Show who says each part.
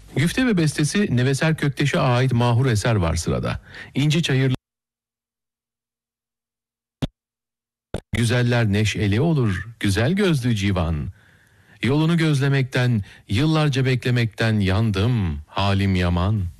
Speaker 1: Güfte ve bestesi Neveser Kökteş'e ait mahur eser var sırada. İnci çayır güzeller neşeli olur, güzel gözlü civan. Yolunu gözlemekten, yıllarca beklemekten yandım, halim yaman.